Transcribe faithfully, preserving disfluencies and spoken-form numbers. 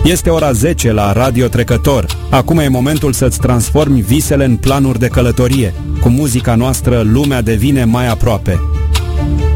Este ora zece la Radio Trecător. Acum e momentul să-ți transformi visele în planuri de călătorie. Cu muzica noastră, lumea devine mai aproape.